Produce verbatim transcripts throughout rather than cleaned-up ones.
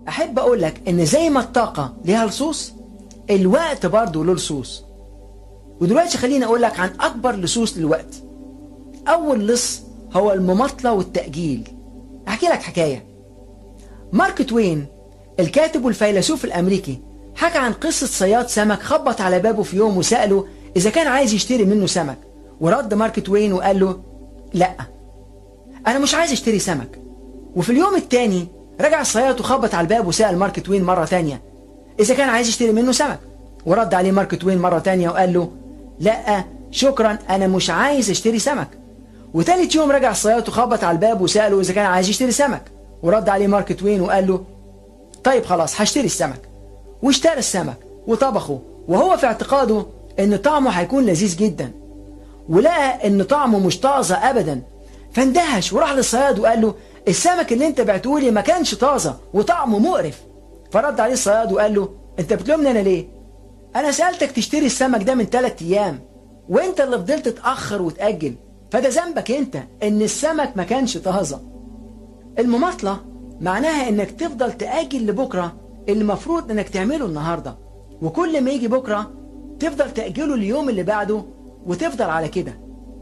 أحب أقول لك إن زي ما الطاقة ليها لصوص، الوقت برضه له لصوص. ودلوقتي خليني أقول لك عن أكبر لصوص للوقت. أول لص هو المماطلة والتأجيل. أحكي لك حكاية. مارك توين الكاتب والفيلسوف الأمريكي حكى عن قصة صياد سمك خبط على بابه في يوم وسأله إذا كان عايز يشتري منه سمك، ورد مارك توين وقال له لأ، أنا مش عايز أشتري سمك. وفي اليوم التاني رجع الصياد وخبط على الباب وسأل مارك توين مرة تانية إذا كان عايز يشتري منه سمك، ورد عليه مارك توين مرة تانية وقال له لأ شكرا، أنا مش عايز أشتري سمك. وتالت يوم رجع الصياد وخبط على الباب وسأله إذا كان عايز يشتري سمك، ورد عليه مارك توين وقال له طيب خلاص هشتري السمك. واشترى السمك وطبخه، وهو في اعتقاده ان طعمه هيكون لذيذ جدا، ولقى ان طعمه مش طازه ابدا، فاندهش وراح للصياد وقال له السمك اللي انت بعته لي ما كانش طازه وطعمه مقرف. فرد عليه الصياد وقال له انت بتلومني انا ليه؟ انا سألتك تشتري السمك ده من ثلاث ايام وانت اللي فضلت تتاخر وتاجل، فده ذنبك انت ان السمك ما كانش طازه. المماطله معناها انك تفضل تاجل لبكره اللي المفروض انك تعمله النهارده، وكل ما يجي بكره تفضل تاجله اليوم اللي بعده، وتفضل على كده.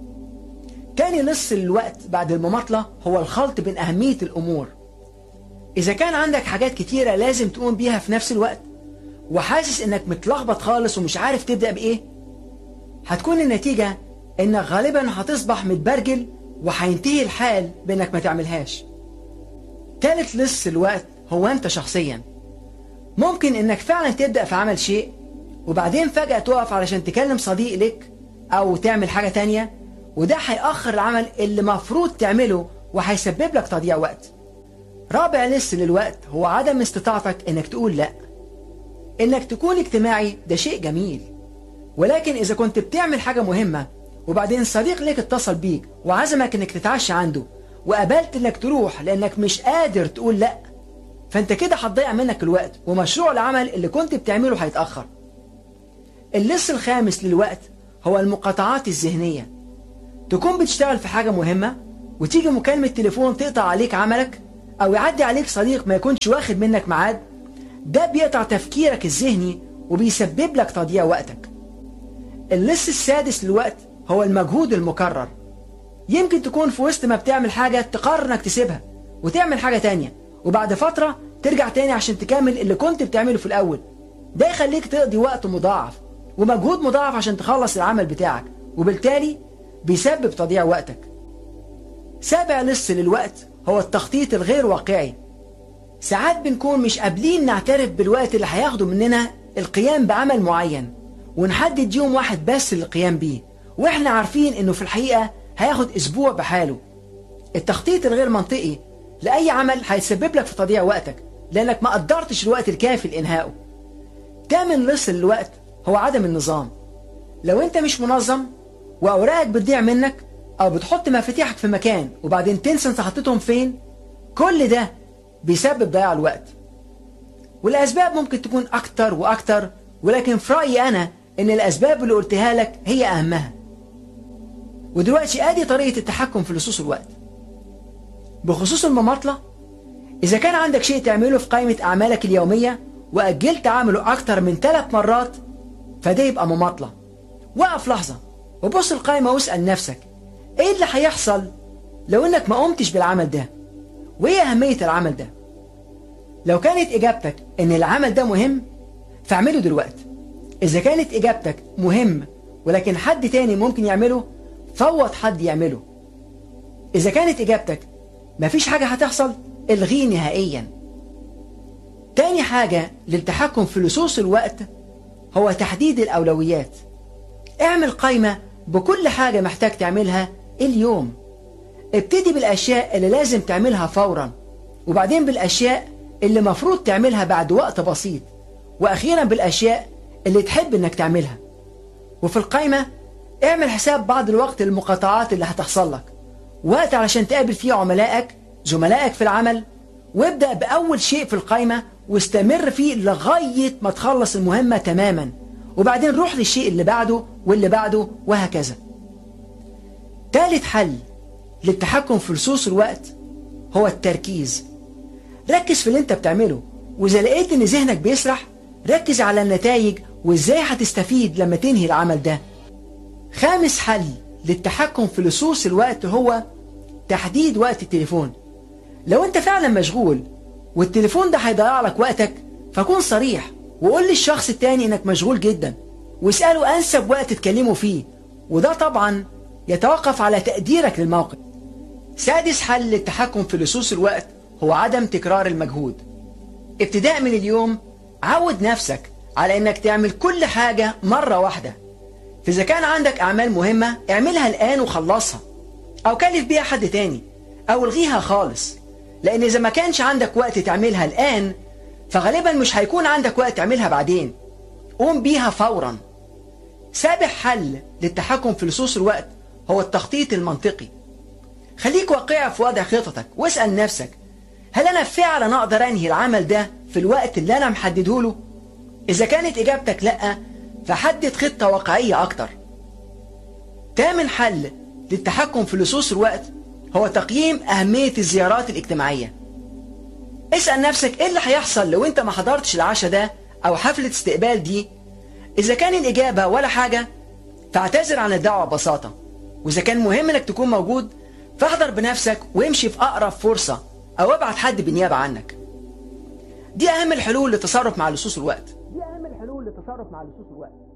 تاني لص الوقت بعد المماطله هو الخلط بين اهميه الامور. اذا كان عندك حاجات كتيره لازم تقوم بيها في نفس الوقت، وحاسس انك متلخبط خالص ومش عارف تبدا بايه، هتكون النتيجه انك غالبا هتصبح متبرجل، وهينتهي الحال بانك ما تعملهاش. تالت لص الوقت هو انت شخصيا. ممكن انك فعلا تبدأ في عمل شيء وبعدين فجأة تقف علشان تكلم صديق لك او تعمل حاجة تانية، وده هيأخر العمل اللي مفروض تعمله وهيسبب لك تضييع وقت. رابع لص للوقت هو عدم استطاعتك انك تقول لا. انك تكون اجتماعي ده شيء جميل، ولكن اذا كنت بتعمل حاجة مهمة وبعدين صديق لك اتصل بيك وعزمك انك تتعشى عنده وقبلت انك تروح لانك مش قادر تقول لا، فانت كده هتضيع منك الوقت ومشروع العمل اللي كنت بتعمله هيتأخر. اللص الخامس للوقت هو المقاطعات الذهنية. تكون بتشتغل في حاجة مهمة وتيجي مكالمة تليفون تقطع عليك عملك، او يعدي عليك صديق ما يكونش واخد منك ميعاد، ده بيقطع تفكيرك الذهني وبيسبب لك تضييع وقتك. اللص السادس للوقت هو المجهود المكرر. يمكن تكون في وسط ما بتعمل حاجة تقرر انك تسيبها وتعمل حاجة تانية، وبعد فترة ترجع تاني عشان تكمل اللي كنت بتعمله في الأول. ده يخليك تقضي وقت مضاعف ومجهود مضاعف عشان تخلص العمل بتاعك، وبالتالي بيسبب تضييع وقتك. سابع لص للوقت هو التخطيط الغير واقعي. ساعات بنكون مش قابلين نعترف بالوقت اللي هياخده مننا القيام بعمل معين، ونحدد يوم واحد بس للقيام بيه، واحنا عارفين انه في الحقيقة هياخد اسبوع بحاله. التخطيط الغير منطقي لأي عمل هيتسبب لك في تضييع وقتك لأنك ما قدرتش الوقت الكافي لإنهائه. تامن لص للوقت هو عدم النظام. لو أنت مش منظم وأوراقك بتضيع منك، أو بتحط مفاتيحك في مكان وبعدين تنسى أنت حطيتهم فين، كل ده بيسبب ضياع الوقت. والأسباب ممكن تكون أكتر وأكتر، ولكن في رأيي أنا إن الأسباب اللي قلتها لك هي أهمها. ودلوقتي آدي طريقة التحكم في لصوص الوقت. بخصوص المماطلة، إذا كان عندك شيء تعمله في قائمة أعمالك اليومية وأجلت عمله أكتر من ثلاث مرات، فده يبقى مماطلة. وقف لحظة وبص القائمة واسأل نفسك إيه اللي هيحصل لو إنك ما قمتش بالعمل ده؟ وإيه أهمية العمل ده؟ لو كانت إجابتك إن العمل ده مهم فاعمله دلوقتي. إذا كانت إجابتك مهم ولكن حد تاني ممكن يعمله، فوض حد يعمله. إذا كانت إجابتك مفيش حاجة هتحصل، الغيه نهائيا. تاني حاجة للتحكم في لصوص الوقت هو تحديد الأولويات. اعمل قائمة بكل حاجة محتاج تعملها اليوم. ابتدي بالأشياء اللي لازم تعملها فورا، وبعدين بالأشياء اللي مفروض تعملها بعد وقت بسيط، وأخيرا بالأشياء اللي تحب انك تعملها. وفي القائمة اعمل حساب بعض الوقت للمقاطعات اللي هتحصل لك، وقت علشان تقابل فيه عملائك زملائك في العمل، وابدأ بأول شيء في القائمة واستمر فيه لغاية ما تخلص المهمة تماما، وبعدين روح للشيء اللي بعده واللي بعده وهكذا. ثالث حل للتحكم في لصوص الوقت هو التركيز. ركز في اللي انت بتعمله وإذا لقيت إن ذهنك بيسرح ركز على النتائج وإزاي هتستفيد لما تنهي العمل ده. خامس حل للتحكم في لصوص الوقت هو تحديد وقت التليفون. لو أنت فعلا مشغول والتليفون ده هيضيع لك وقتك فكون صريح وقول للشخص التاني إنك مشغول جدا واسأله أنسب وقت تكلمه فيه، وده طبعا يتوقف على تقديرك للموقف. سادس حل للتحكم في لصوص الوقت هو عدم تكرار المجهود. ابتداء من اليوم عود نفسك على انك تعمل كل حاجة مرة واحدة. فإذا كان عندك أعمال مهمة اعملها الآن وخلصها، أو كلف بيها حد تاني، أو الغيها خالص، لأن إذا ما كانش عندك وقت تعملها الآن فغالبا مش هيكون عندك وقت تعملها بعدين. قوم بيها فورا. سابع حل للتحكم في لصوص الوقت هو التخطيط المنطقي. خليك واقعي في وضع خططك واسأل نفسك، هل أنا فعلا أقدر أنهي العمل ده في الوقت اللي أنا محدده له؟ إذا كانت إجابتك لأ فحدد خطة واقعية أكتر. تامن حل للتحكم في لصوص الوقت هو تقييم أهمية الزيارات الاجتماعية. اسأل نفسك إيه اللي هيحصل لو أنت ما حضرتش العشاء ده أو حفلة استقبال دي. إذا كان الإجابة ولا حاجة فاعتذر عن الدعوة ببساطة، وإذا كان مهم إنك تكون موجود فاحضر بنفسك وامشي في أقرب فرصة أو ابعت حد بالنيابة عنك. دي أهم الحلول للتصرف مع لصوص الوقت. دي أهم الحلول للتصرف مع لصوص الوقت.